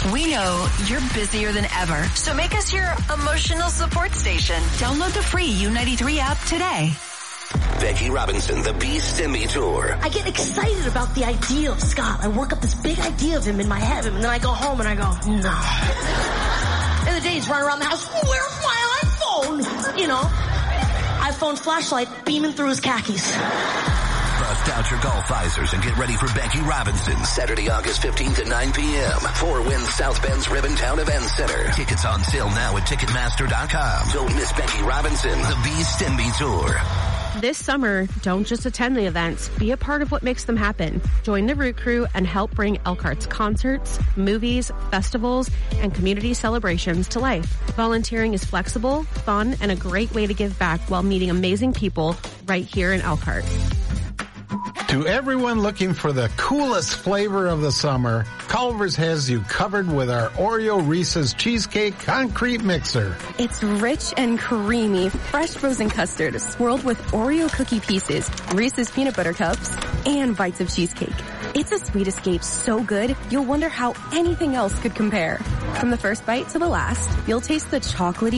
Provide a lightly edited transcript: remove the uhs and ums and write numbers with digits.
We know you're busier than ever, so make us your emotional support station. Download the free U93 app today. Becky Robinson, the Beast Stimmy Tour. I get excited about the idea of Scott. I work up this big idea of him in my head, and then I go home and I go, no. And the day he's running around the house, where's my iPhone? You know, iPhone flashlight beaming through his khakis. Bust out your golf visors and get ready for Becky Robinson. Saturday, August 15th at 9 p.m. 4 Winds South Bend's Ribbontown Event Center. Tickets on sale now at Ticketmaster.com. Don't miss Becky Robinson, the Beast Stimby Tour. This summer, don't just attend the events, be a part of what makes them happen. Join the Root Crew and help bring Elkhart's concerts, movies, festivals, and community celebrations to life. Volunteering is flexible, fun, and a great way to give back while meeting amazing people right here in Elkhart. To everyone looking for the coolest flavor of the summer, Culver's has you covered with our Oreo Reese's Cheesecake Concrete Mixer. It's rich and creamy, fresh frozen custard swirled with Oreo cookie pieces, Reese's peanut butter cups, and bites of cheesecake. It's a sweet escape so good, you'll wonder how anything else could compare. From the first bite to the last, you'll taste the chocolatey